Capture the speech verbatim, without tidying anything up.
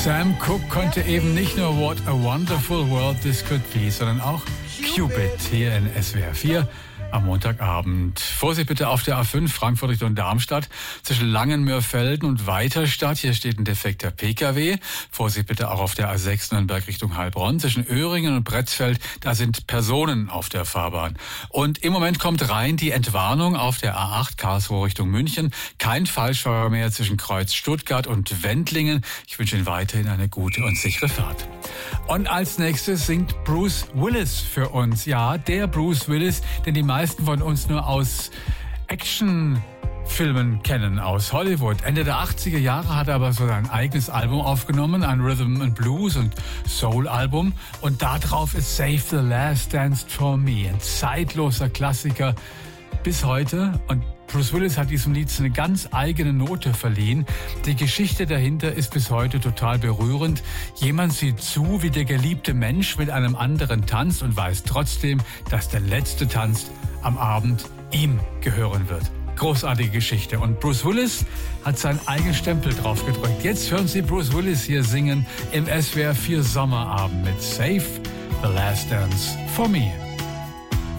Sam Cooke konnte eben nicht nur What a Wonderful World This Could Be, sondern auch Cupid hier in S W R vier am Montagabend. Vorsicht bitte auf der A fünf Frankfurt Richtung Darmstadt zwischen Langenmörfelden und Weiterstadt. Hier steht ein defekter P K W. Vorsicht bitte auch auf der A sechs Nürnberg Richtung Heilbronn zwischen Öhringen und Bretzfeld. Da sind Personen auf der Fahrbahn. Und im Moment kommt rein die Entwarnung auf der A acht Karlsruhe Richtung München. Kein Falschfahrer mehr zwischen Kreuz Stuttgart und Wendlingen. Ich wünsche Ihnen weiterhin eine gute und sichere Fahrt. Und als nächstes singt Bruce Willis für uns. Ja, der Bruce Willis, den die meisten von uns nur aus Actionfilmen kennen, aus Hollywood. Ende der achtziger Jahre hat er aber so sein eigenes Album aufgenommen, ein Rhythm and Blues und Soul-Album. Und da drauf ist Save the Last Dance for Me, ein zeitloser Klassiker bis heute. Und Bruce Willis hat diesem Lied eine ganz eigene Note verliehen. Die Geschichte dahinter ist bis heute total berührend. Jemand sieht zu, wie der geliebte Mensch mit einem anderen tanzt und weiß trotzdem, dass der letzte Tanz am Abend ihm gehören wird. Großartige Geschichte. Und Bruce Willis hat seinen eigenen Stempel drauf gedrückt. Jetzt hören Sie Bruce Willis hier singen im S W R vier Sommerabend mit Save the Last Dance for Me.